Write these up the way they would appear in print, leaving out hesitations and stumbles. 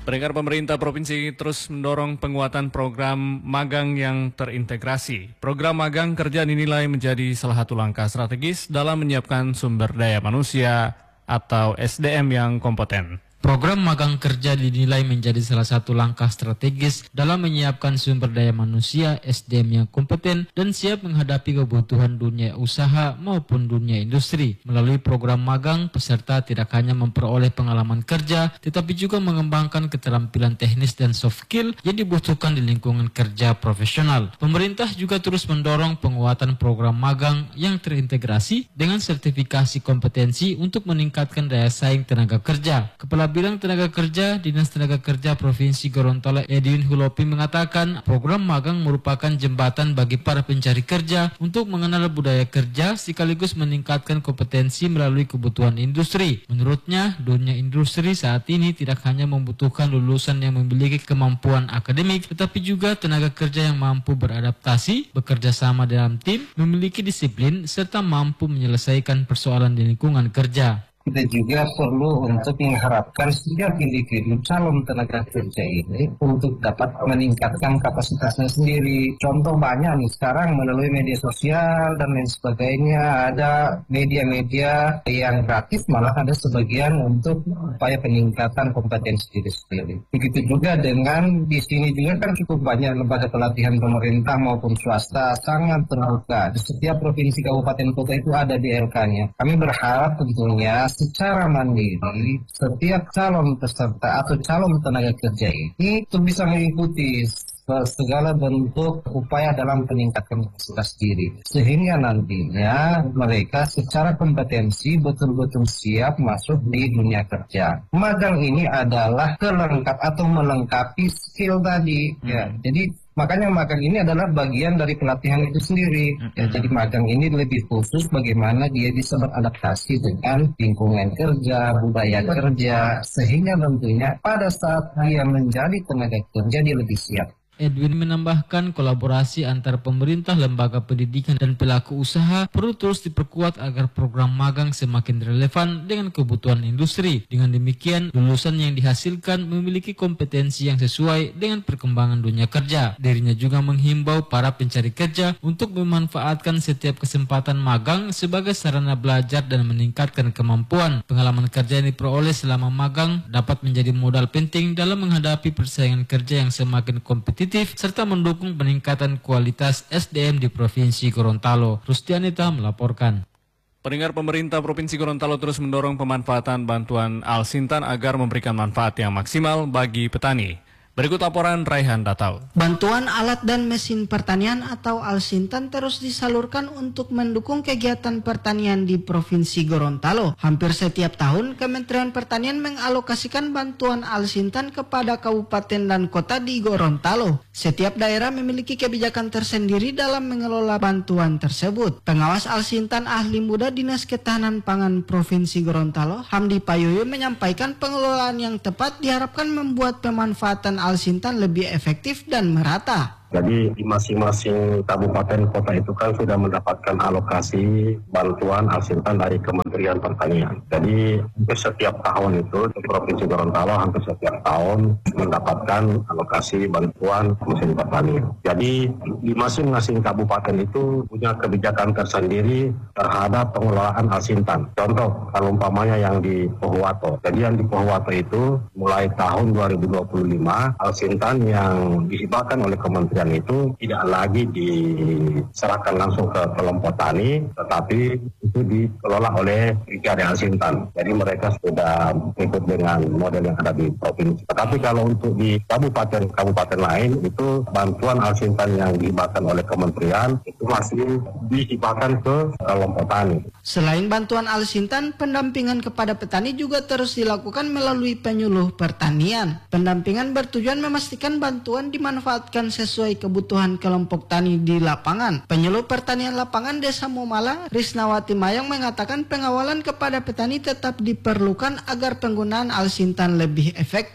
Pendengar, pemerintah provinsi terus mendorong penguatan program magang yang terintegrasi. Program magang kerja dinilai menjadi salah satu langkah strategis dalam menyiapkan sumber daya manusia atau SDM yang kompeten. Program magang kerja dinilai menjadi salah satu langkah strategis dalam menyiapkan sumber daya manusia SDM yang kompeten dan siap menghadapi kebutuhan dunia usaha maupun dunia industri. Melalui program magang, peserta tidak hanya memperoleh pengalaman kerja, tetapi juga mengembangkan keterampilan teknis dan soft skill yang dibutuhkan di lingkungan kerja profesional. Pemerintah juga terus mendorong penguatan program magang yang terintegrasi dengan sertifikasi kompetensi untuk meningkatkan daya saing tenaga kerja. Kepala Bidang Tenaga Kerja, Dinas Tenaga Kerja Provinsi Gorontalo Edwin Hulopi mengatakan program magang merupakan jembatan bagi para pencari kerja untuk mengenal budaya kerja sekaligus meningkatkan kompetensi melalui kebutuhan industri. Menurutnya, dunia industri saat ini tidak hanya membutuhkan lulusan yang memiliki kemampuan akademik, tetapi juga tenaga kerja yang mampu beradaptasi, bekerja sama dalam tim, memiliki disiplin, serta mampu menyelesaikan persoalan di lingkungan kerja. Kita juga perlu untuk mengharapkan setiap individu calon tenaga kerja ini untuk dapat meningkatkan kapasitasnya sendiri. Contoh banyak nih sekarang melalui media sosial dan lain sebagainya, ada media-media yang gratis, malah ada sebagian untuk upaya peningkatan kompetensi diri sendiri. Begitu juga dengan di sini juga kan cukup banyak lembaga pelatihan pemerintah maupun swasta sangat terbuka. Di setiap provinsi, kabupaten, kota itu ada DLK-nya. Kami berharap tentunya secara mandiri setiap calon peserta atau calon tenaga kerja ini itu bisa mengikuti segala bentuk upaya dalam peningkatan kapasitas diri, sehingga nantinya mereka secara kompetensi betul-betul siap masuk di dunia kerja. Magang ini adalah kelengkap atau melengkapi skill tadi, ya. Jadi makanya magang ini adalah bagian dari pelatihan itu sendiri. Ya, jadi magang ini lebih khusus bagaimana dia bisa beradaptasi dengan lingkungan kerja, budaya kerja, sehingga tentunya pada saat dia menjadi tenaga kerja dia lebih siap. Edwin menambahkan kolaborasi antar pemerintah, lembaga pendidikan, dan pelaku usaha perlu terus diperkuat agar program magang semakin relevan dengan kebutuhan industri. Dengan demikian, lulusan yang dihasilkan memiliki kompetensi yang sesuai dengan perkembangan dunia kerja. Dirinya juga menghimbau para pencari kerja untuk memanfaatkan setiap kesempatan magang sebagai sarana belajar dan meningkatkan kemampuan. Pengalaman kerja yang diperoleh selama magang dapat menjadi modal penting dalam menghadapi persaingan kerja yang semakin kompetitif serta mendukung peningkatan kualitas SDM di Provinsi Gorontalo. Rustianita melaporkan. Pendengar, pemerintah Provinsi Gorontalo terus mendorong pemanfaatan bantuan Al-Sintan agar memberikan manfaat yang maksimal bagi petani. Berikut laporan Raihan Datau. Bantuan alat dan mesin pertanian atau Al-Sintan terus disalurkan untuk mendukung kegiatan pertanian di Provinsi Gorontalo. Hampir setiap tahun, Kementerian Pertanian mengalokasikan bantuan Al-Sintan kepada kabupaten dan kota di Gorontalo. Setiap daerah memiliki kebijakan tersendiri dalam mengelola bantuan tersebut. Pengawas Al-Sintan Ahli Muda Dinas Ketahanan Pangan Provinsi Gorontalo, Hamdi Payoyo, menyampaikan pengelolaan yang tepat diharapkan membuat pemanfaatan Al-Sintan lebih efektif dan merata. Jadi di masing-masing kabupaten kota itu kan sudah mendapatkan alokasi bantuan Al-Sintan dari Kementerian Pertanian. Jadi hampir setiap tahun itu di Provinsi Gorontalo hampir setiap tahun mendapatkan alokasi bantuan mesin pertanian. Jadi di masing-masing kabupaten itu punya kebijakan tersendiri terhadap pengelolaan Al-Sintan. Contoh kalau umpamanya yang di Pohuwato. Jadi yang di Pohuwato itu mulai tahun 2025 Al-Sintan yang dihibahkan oleh Kementerian itu tidak lagi diserahkan langsung ke kelompok tani, tetapi itu dikelola oleh Brigade Al-Sintan. Jadi mereka sudah ikut dengan model yang ada di provinsi. Tetapi kalau untuk di kabupaten lain itu bantuan Al-Sintan yang dihibahkan oleh kementerian itu masih dihibahkan ke kelompok tani. Selain bantuan Al-Sintan, pendampingan kepada petani juga terus dilakukan melalui penyuluh pertanian. Pendampingan bertujuan memastikan bantuan dimanfaatkan sesuai kebutuhan kelompok tani di lapangan. Penyuluh pertanian lapangan Desa Momala, Risnawati Mayang, mengatakan pengawalan kepada petani tetap diperlukan agar penggunaan Al-Sintan lebih efektif.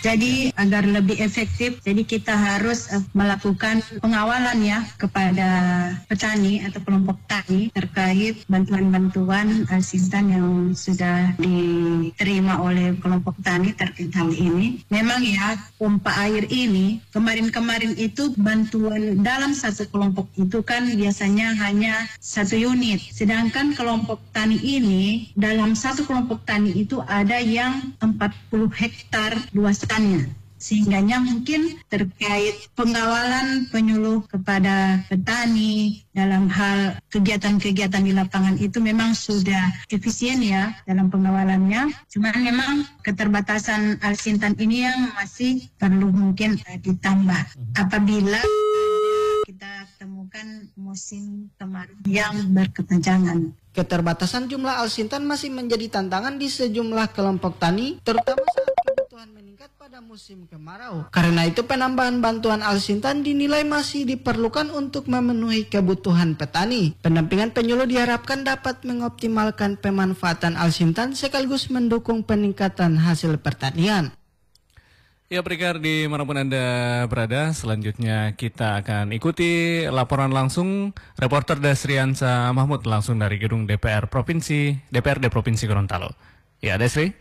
Jadi agar lebih efektif, jadi kita harus melakukan pengawalan ya kepada petani atau kelompok tani terkait bantuan-bantuan alsintan yang sudah diterima oleh kelompok tani terkait hal ini. Memang ya pompa air ini kemarin-kemarin itu bantuan dalam satu kelompok itu kan biasanya hanya 1 unit. Sedangkan kelompok tani ini dalam satu kelompok tani itu ada yang 40 hektar luasannya. Sehingganya mungkin terkait pengawalan penyuluh kepada petani dalam hal kegiatan-kegiatan di lapangan itu memang sudah efisien ya dalam pengawalannya. Cuman memang keterbatasan alsintan ini yang masih perlu mungkin ditambah. Apabila kita temukan musim kemarau yang berkepanjangan. Keterbatasan jumlah alsintan masih menjadi tantangan di sejumlah kelompok tani, terutama saat kebutuhan meningkat pada musim kemarau. Karena itu penambahan bantuan alsintan dinilai masih diperlukan untuk memenuhi kebutuhan petani. Pendampingan penyuluh diharapkan dapat mengoptimalkan pemanfaatan alsintan sekaligus mendukung peningkatan hasil pertanian. Ya, pendengar dimanapun Anda berada, selanjutnya kita akan ikuti laporan langsung reporter Desriansa Mahmud langsung dari gedung DPRD Provinsi Gorontalo. Ya, Desri.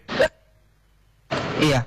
Iya.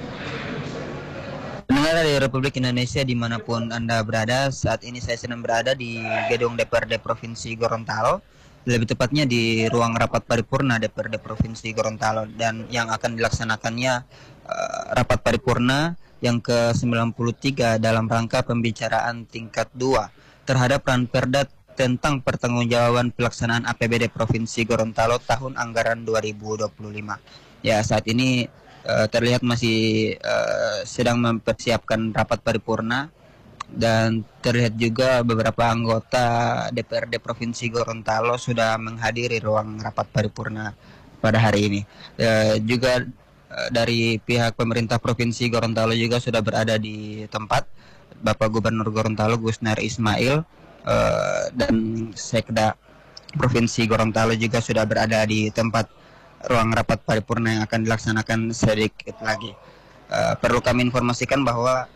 Pendengar dari Republik Indonesia dimanapun Anda berada, saat ini saya sedang berada di gedung DPRD Provinsi Gorontalo, lebih tepatnya di ruang rapat paripurna DPRD Provinsi Gorontalo, dan yang akan dilaksanakannya rapat paripurna yang ke-93 dalam rangka pembicaraan tingkat 2 terhadap Ranperda tentang pertanggungjawaban pelaksanaan APBD Provinsi Gorontalo tahun anggaran 2025. Ya, saat ini terlihat masih sedang mempersiapkan rapat paripurna, dan terlihat juga beberapa anggota DPRD Provinsi Gorontalo sudah menghadiri ruang rapat paripurna pada hari ini. Juga dari pihak pemerintah Provinsi Gorontalo juga sudah berada di tempat. Bapak Gubernur Gorontalo Gusnar Ismail dan Sekda Provinsi Gorontalo juga sudah berada di tempat ruang rapat paripurna yang akan dilaksanakan sedikit lagi. Perlu kami informasikan bahwa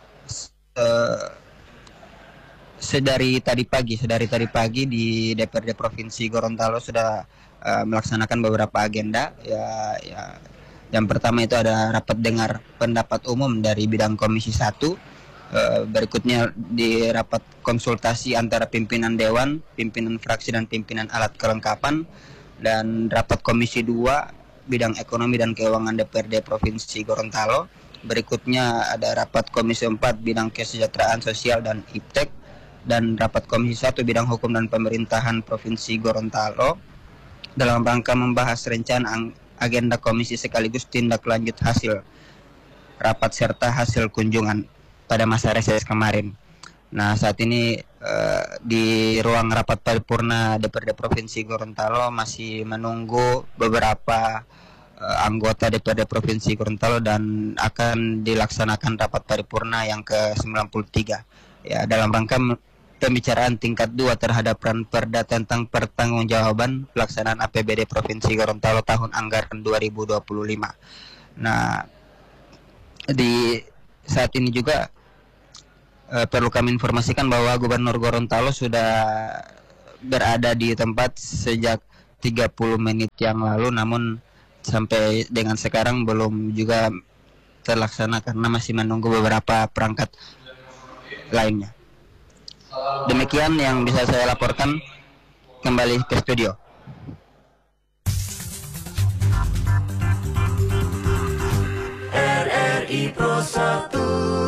sedari tadi pagi di DPRD Provinsi Gorontalo sudah melaksanakan beberapa agenda. Yang pertama itu ada rapat dengar pendapat umum dari bidang Komisi 1. Berikutnya di rapat konsultasi antara pimpinan Dewan, pimpinan fraksi dan pimpinan alat kelengkapan. Dan rapat Komisi 2 bidang ekonomi dan keuangan DPRD Provinsi Gorontalo. Berikutnya ada rapat Komisi 4 bidang kesejahteraan sosial dan iptek. Dan rapat Komisi 1 bidang hukum dan pemerintahan Provinsi Gorontalo dalam rangka membahas rencana agenda komisi sekaligus tindak lanjut hasil rapat serta hasil kunjungan pada masa reses kemarin. Nah, saat ini di ruang rapat paripurna DPRD Provinsi Gorontalo masih menunggu beberapa anggota DPRD Provinsi Gorontalo dan akan dilaksanakan rapat paripurna yang ke-93 ya dalam rangka pembicaraan tingkat 2 terhadap Ranperda tentang pertanggungjawaban pelaksanaan APBD Provinsi Gorontalo tahun anggaran 2025. Nah, di saat ini juga perlu kami informasikan bahwa Gubernur Gorontalo sudah berada di tempat sejak 30 menit yang lalu, namun sampai dengan sekarang belum juga terlaksana karena masih menunggu beberapa perangkat lainnya. Demikian yang bisa saya laporkan, kembali ke studio. RRI Pro 1.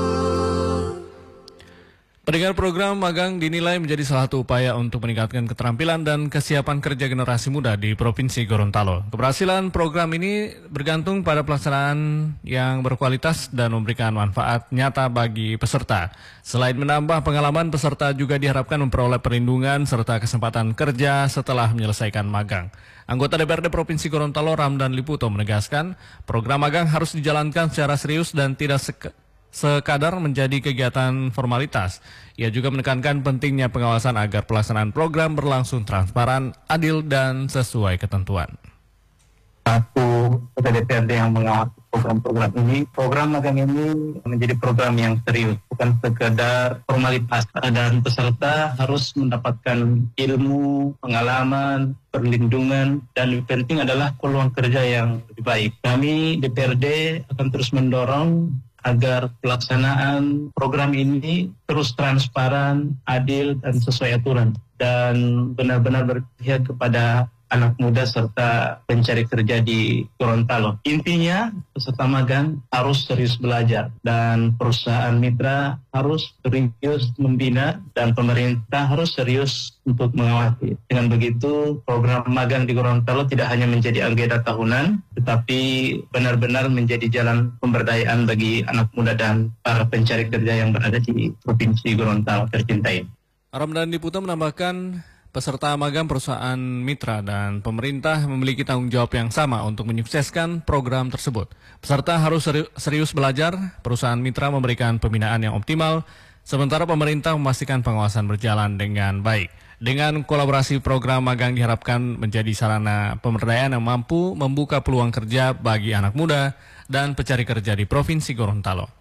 Pendengar, program magang dinilai menjadi salah satu upaya untuk meningkatkan keterampilan dan kesiapan kerja generasi muda di Provinsi Gorontalo. Keberhasilan program ini bergantung pada pelaksanaan yang berkualitas dan memberikan manfaat nyata bagi peserta. Selain menambah pengalaman, peserta juga diharapkan memperoleh perlindungan serta kesempatan kerja setelah menyelesaikan magang. Anggota DPRD Provinsi Gorontalo Ramdan Liputo menegaskan, program magang harus dijalankan secara serius dan tidak sekadar menjadi kegiatan formalitas. Ia juga menekankan pentingnya pengawasan agar pelaksanaan program berlangsung transparan, adil, dan sesuai ketentuan. satu ketua DPRD yang mengawasi program-program ini. Program magang ini menjadi program yang serius, bukan sekedar formalitas, dan peserta harus mendapatkan ilmu, pengalaman, perlindungan, dan lebih penting adalah peluang kerja yang lebih baik. Kami DPRD akan terus mendorong agar pelaksanaan program ini terus transparan, adil, dan sesuai aturan, dan benar-benar berpihak kepada anak muda serta pencari kerja di Gorontalo. Intinya, peserta magang harus serius belajar dan perusahaan mitra harus serius membina dan pemerintah harus serius untuk mengawasi. Dengan begitu, program magang di Gorontalo tidak hanya menjadi agenda tahunan, tetapi benar-benar menjadi jalan pemberdayaan bagi anak muda dan para pencari kerja yang berada di Provinsi Gorontalo tercinta ini. Ramdan Diputa menambahkan, peserta magang perusahaan mitra dan pemerintah memiliki tanggung jawab yang sama untuk menyukseskan program tersebut. Peserta harus serius belajar, perusahaan mitra memberikan pembinaan yang optimal, sementara pemerintah memastikan pengawasan berjalan dengan baik. Dengan kolaborasi, program magang diharapkan menjadi sarana pemberdayaan yang mampu membuka peluang kerja bagi anak muda dan pencari kerja di Provinsi Gorontalo.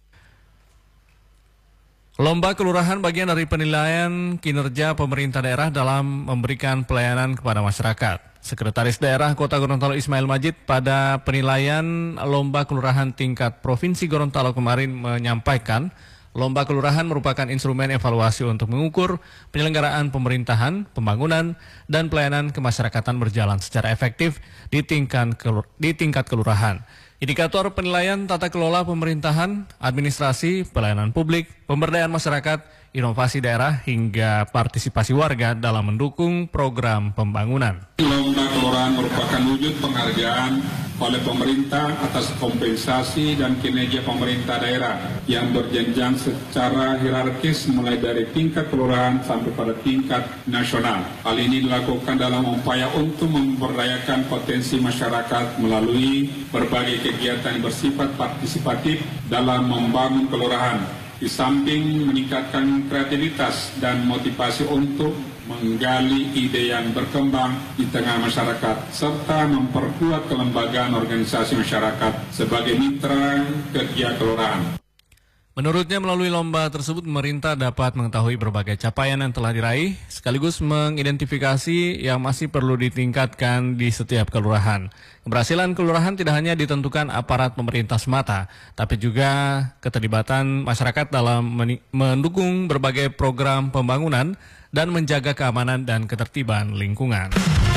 Lomba kelurahan bagian dari penilaian kinerja pemerintah daerah dalam memberikan pelayanan kepada masyarakat. Sekretaris Daerah Kota Gorontalo Ismail Majid pada penilaian lomba kelurahan tingkat Provinsi Gorontalo kemarin menyampaikan, lomba kelurahan merupakan instrumen evaluasi untuk mengukur penyelenggaraan pemerintahan, pembangunan, dan pelayanan kemasyarakatan berjalan secara efektif di tingkat kelurahan. Indikator penilaian tata kelola pemerintahan, administrasi, pelayanan publik, pemberdayaan masyarakat, inovasi daerah, hingga partisipasi warga dalam mendukung program pembangunan. Lomba kelurahan merupakan wujud penghargaan oleh pemerintah atas kompensasi dan kinerja pemerintah daerah yang berjenjang secara hierarkis mulai dari tingkat kelurahan sampai pada tingkat nasional. Hal ini dilakukan dalam upaya untuk memberdayakan potensi masyarakat melalui berbagai kegiatan yang bersifat partisipatif dalam membangun kelurahan. Di samping meningkatkan kreativitas dan motivasi untuk menggali ide yang berkembang di tengah masyarakat, serta memperkuat kelembagaan organisasi masyarakat sebagai mitra kerja kelurahan. Menurutnya, melalui lomba tersebut pemerintah dapat mengetahui berbagai capaian yang telah diraih, sekaligus mengidentifikasi yang masih perlu ditingkatkan di setiap kelurahan. Keberhasilan kelurahan tidak hanya ditentukan aparat pemerintah semata, tapi juga keterlibatan masyarakat dalam mendukung berbagai program pembangunan dan menjaga keamanan dan ketertiban lingkungan.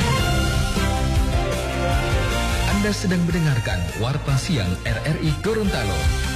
Anda sedang mendengarkan Warta Siang RRI Gorontalo.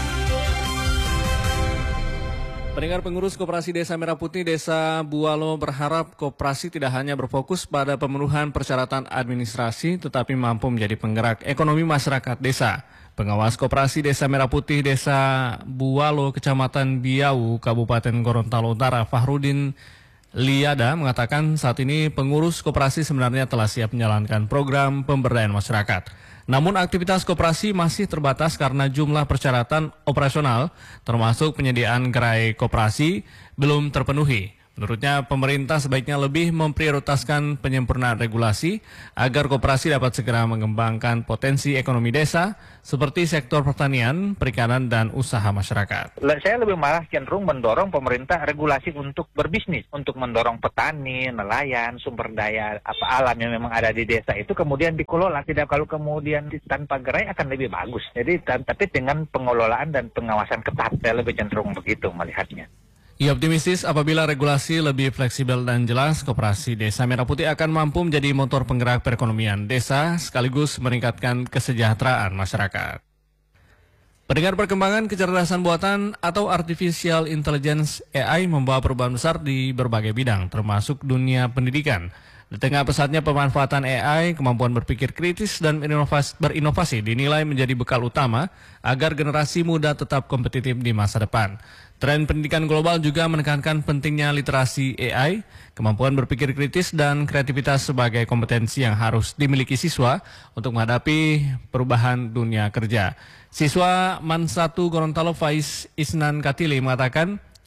Pendengar, pengurus Koperasi Desa Merah Putih Desa Bualo berharap koperasi tidak hanya berfokus pada pemenuhan persyaratan administrasi, tetapi mampu menjadi penggerak ekonomi masyarakat desa. Pengawas Koperasi Desa Merah Putih Desa Bualo, Kecamatan Biau, Kabupaten Gorontalo Utara, Fahrudin Liada mengatakan saat ini pengurus koperasi sebenarnya telah siap menjalankan program pemberdayaan masyarakat. Namun aktivitas koperasi masih terbatas karena jumlah persyaratan operasional termasuk penyediaan gerai koperasi belum terpenuhi. Menurutnya, pemerintah sebaiknya lebih memprioritaskan penyempurnaan regulasi agar koperasi dapat segera mengembangkan potensi ekonomi desa seperti sektor pertanian, perikanan, dan usaha masyarakat. Saya lebih malah cenderung mendorong pemerintah regulasi untuk berbisnis, untuk mendorong petani, nelayan, sumber daya alam yang memang ada di desa itu kemudian dikelola. Tidak kalau kemudian tanpa gerai akan lebih bagus. Jadi tapi dengan pengelolaan dan pengawasan ketat, saya lebih cenderung begitu melihatnya. Ia optimistis apabila regulasi lebih fleksibel dan jelas, Koperasi Desa Merah Putih akan mampu menjadi motor penggerak perekonomian desa sekaligus meningkatkan kesejahteraan masyarakat. Pendengar, perkembangan kecerdasan buatan atau Artificial Intelligence AI membawa perubahan besar di berbagai bidang, termasuk dunia pendidikan. Di tengah pesatnya pemanfaatan AI, kemampuan berpikir kritis dan berinovasi dinilai menjadi bekal utama agar generasi muda tetap kompetitif di masa depan. Tren pendidikan global juga menekankan pentingnya literasi AI, kemampuan berpikir kritis dan kreativitas sebagai kompetensi yang harus dimiliki siswa untuk menghadapi perubahan dunia kerja. Siswa MAN 1 Gorontalo Faiz Isnan Katili mengatakan,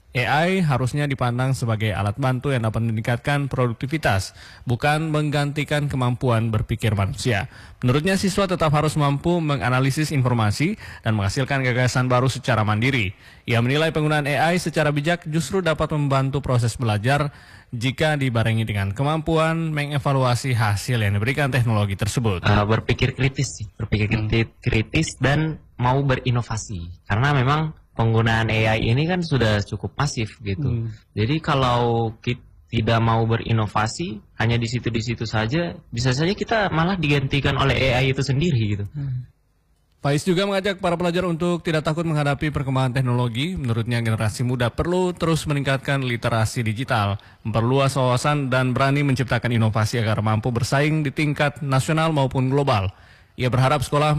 AI harusnya dipandang sebagai alat bantu yang dapat meningkatkan produktivitas, bukan menggantikan kemampuan berpikir manusia. Menurutnya, siswa tetap harus mampu menganalisis informasi dan menghasilkan gagasan baru secara mandiri. Ia menilai penggunaan AI secara bijak justru dapat membantu proses belajar jika dibarengi dengan kemampuan mengevaluasi hasil yang diberikan teknologi tersebut. Berpikir kritis dan mau berinovasi, karena memang penggunaan AI ini kan sudah cukup masif gitu. Jadi kalau kita tidak mau berinovasi, hanya di situ saja, bisa saja kita malah digantikan oleh AI itu sendiri gitu. Faiz juga mengajak para pelajar untuk tidak takut menghadapi perkembangan teknologi. Menurutnya, generasi muda perlu terus meningkatkan literasi digital, memperluas wawasan dan berani menciptakan inovasi agar mampu bersaing di tingkat nasional maupun global. Ia berharap sekolah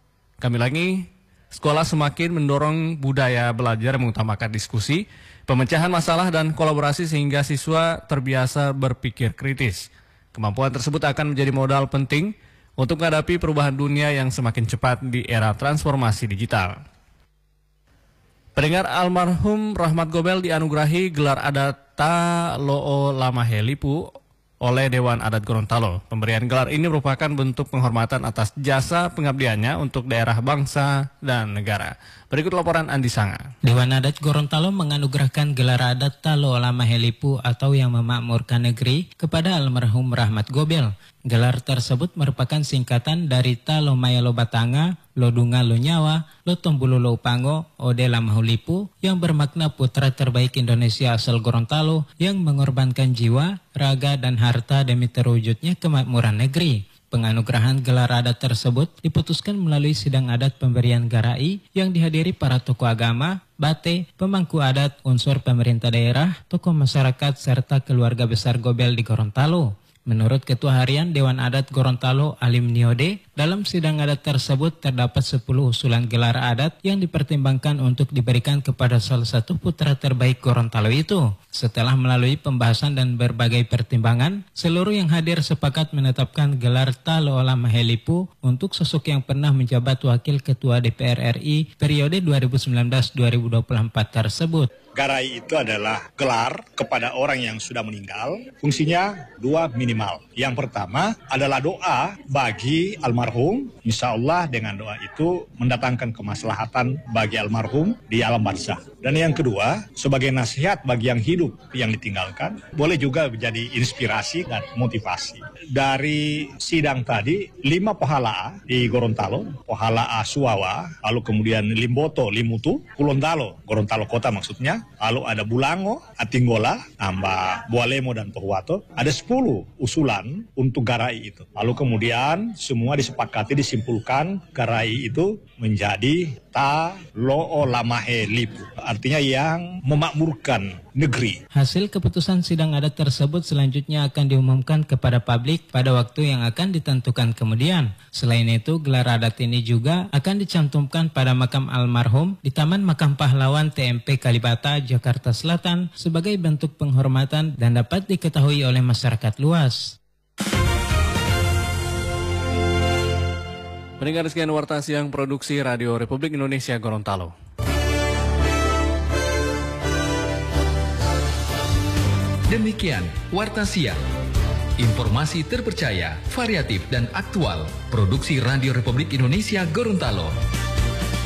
semakin mendorong budaya belajar mengutamakan diskusi, pemecahan masalah dan kolaborasi sehingga siswa terbiasa berpikir kritis. Kemampuan tersebut akan menjadi modal penting untuk menghadapi perubahan dunia yang semakin cepat di era transformasi digital. Pendengar, almarhum Rahmat Gobel dianugerahi gelar adat Ta Lo'o Lamahelipu oleh Dewan Adat Gorontalo. Pemberian gelar ini merupakan bentuk penghormatan atas jasa pengabdiannya untuk daerah, bangsa, dan negara. Berikut laporan Andi Sanga. Dewan Adat Gorontalo menganugerahkan gelar adat Ta Lo'o Lamahelipu atau yang memakmurkan negeri kepada almarhum Rahmat Gobel. Gelar tersebut merupakan singkatan dari Ta Lo Maya Lo Batanga, Lo Dunga Lo Nyawa, Lo Tombulu Lo Upango, Ode Lamahulipu, yang bermakna putra terbaik Indonesia asal Gorontalo yang mengorbankan jiwa, raga, dan harta demi terwujudnya kemakmuran negeri. Penganugerahan gelar adat tersebut diputuskan melalui sidang adat pemberian garai yang dihadiri para tokoh agama, bate, pemangku adat, unsur pemerintah daerah, tokoh masyarakat, serta keluarga besar Gobel di Gorontalo. Menurut Ketua Harian Dewan Adat Gorontalo Alim Niode, dalam sidang adat tersebut terdapat 10 usulan gelar adat yang dipertimbangkan untuk diberikan kepada salah satu putra terbaik Gorontalo itu. Setelah melalui pembahasan dan berbagai pertimbangan, seluruh yang hadir sepakat menetapkan gelar Ta Lo'o Lamahelipu untuk sosok yang pernah menjabat Wakil Ketua DPR RI periode 2019-2024 tersebut. Garai itu adalah gelar kepada orang yang sudah meninggal, fungsinya 2 minimal. Yang pertama adalah doa bagi almarhum, insya Allah dengan doa itu mendatangkan kemaslahatan bagi almarhum di alam barzah. Dan yang kedua, sebagai nasihat bagi yang hidup yang ditinggalkan, boleh juga menjadi inspirasi dan motivasi. Dari sidang tadi, 5 pahala di Gorontalo, pahala Suwawa, lalu kemudian Limboto, Limutu, Kulondalo, Gorontalo Kota maksudnya, lalu ada Bulango, Atinggola, Amba, Bualemo, dan Pohuwato. Ada 10 usulan untuk garai itu. Lalu kemudian semua disepakati, disimpulkan garai itu menjadi Ta Lo'o Lamahelipu, artinya yang memakmurkan negeri. Hasil keputusan sidang adat tersebut selanjutnya akan diumumkan kepada publik pada waktu yang akan ditentukan kemudian. Selain itu, gelar adat ini juga akan dicantumkan pada makam almarhum di Taman Makam Pahlawan TMP Kalibata, Jakarta Selatan sebagai bentuk penghormatan dan dapat diketahui oleh masyarakat luas. Pendengar sekian warta siang produksi Radio Republik Indonesia Gorontalo. Demikian warta siang. Informasi terpercaya, variatif dan aktual. Produksi Radio Republik Indonesia Gorontalo.